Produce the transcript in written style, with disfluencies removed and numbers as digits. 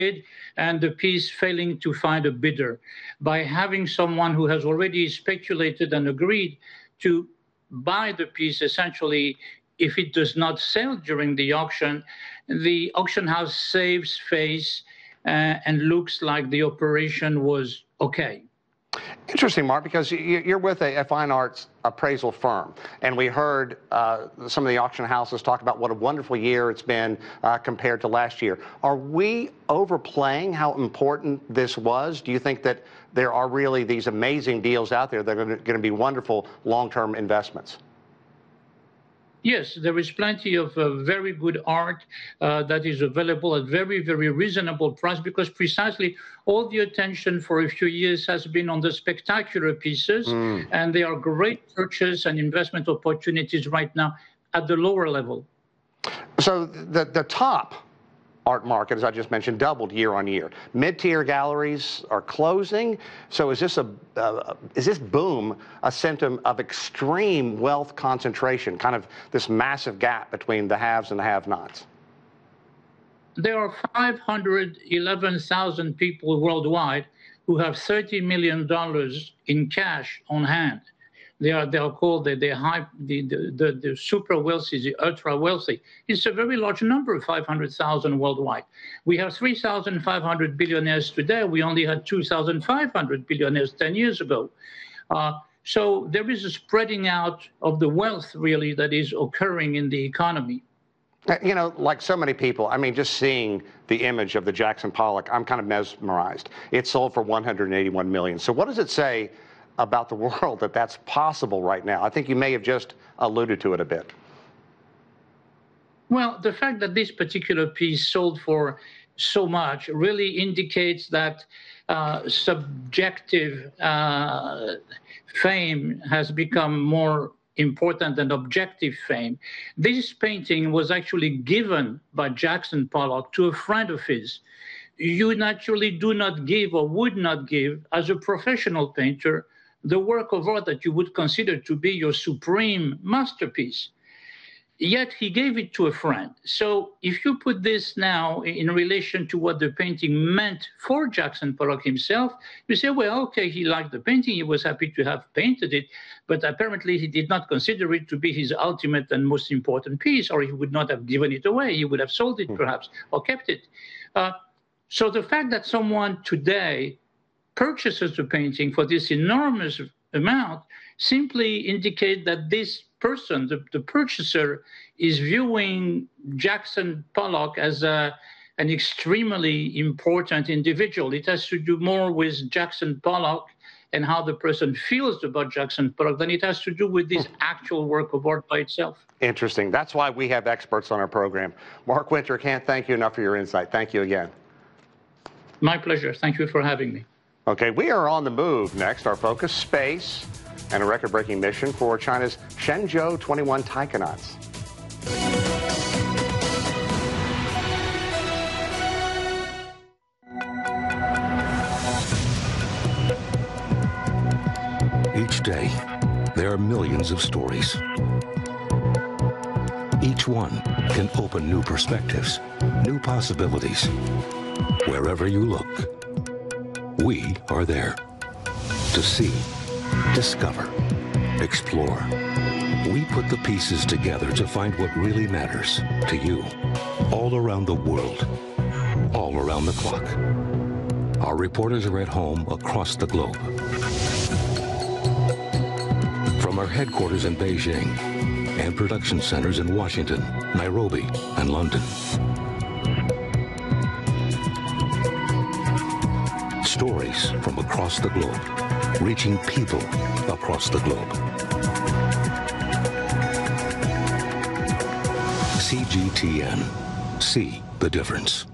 and the piece failing to find a bidder. By having someone who has already speculated and agreed to buy the piece, essentially, if it does not sell during the auction house saves face and looks like the operation was okay. Interesting, Mark, because you're with a fine arts appraisal firm, and we heard some of the auction houses talk about what a wonderful year it's been compared to last year. Are we overplaying how important this was? Do you think that there are really these amazing deals out there that are going to be wonderful long-term investments? Yes, there is plenty of very good art that is available at very, very reasonable price, because precisely all the attention for a few years has been on the spectacular pieces, and they are great purchase and investment opportunities right now at the lower level. So the top art market, as I just mentioned, doubled year on year. Mid-tier galleries are closing. So is this boom a symptom of extreme wealth concentration, kind of this massive gap between the haves and the have-nots? There are 511,000 people worldwide who have $30 million in cash on hand. They are called the super wealthy, the ultra wealthy. It's a very large number, 500,000 worldwide. We have 3,500 billionaires today. We only had 2,500 billionaires 10 years ago. So there is a spreading out of the wealth, really, that is occurring in the economy. You know, like so many people, I mean, just seeing the image of the Jackson Pollock, I'm kind of mesmerized. It sold for $181 million. So what does it say about the world that that's possible right now? I think you may have just alluded to it a bit. Well, the fact that this particular piece sold for so much really indicates that subjective fame has become more important than objective fame. This painting was actually given by Jackson Pollock to a friend of his. You naturally do not give, or would not give, as a professional painter, the work of art that you would consider to be your supreme masterpiece. Yet he gave it to a friend. So if you put this now in relation to what the painting meant for Jackson Pollock himself, you say, well, okay, he liked the painting, he was happy to have painted it, but apparently he did not consider it to be his ultimate and most important piece, or he would not have given it away. He would have sold it perhaps, or kept it. So the fact that someone today purchases the painting for this enormous amount simply indicate that this person, the purchaser, is viewing Jackson Pollock as an extremely important individual. It has to do more with Jackson Pollock and how the person feels about Jackson Pollock than it has to do with this actual work of art by itself. Interesting. That's why we have experts on our program. Mark Winter, can't thank you enough for your insight. Thank you again. My pleasure. Thank you for having me. Okay, we are on the move next. Our focus, space, and a record-breaking mission for China's Shenzhou 21 taikonauts. Each day, there are millions of stories. Each one can open new perspectives, new possibilities. Wherever you look, we are there to see, discover, explore. We put the pieces together to find what really matters to you, all around the world, all around the clock. Our reporters are at home across the globe. From our headquarters in Beijing and production centers in Washington, Nairobi, and London. Stories from across the globe, reaching people across the globe. CGTN. See the difference.